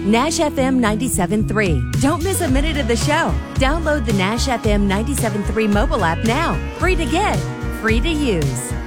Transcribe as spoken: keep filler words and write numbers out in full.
Nash F M ninety-seven point three. Don't miss a minute of the show. Download the Nash F M ninety-seven point three mobile app now. Free to get, free to use.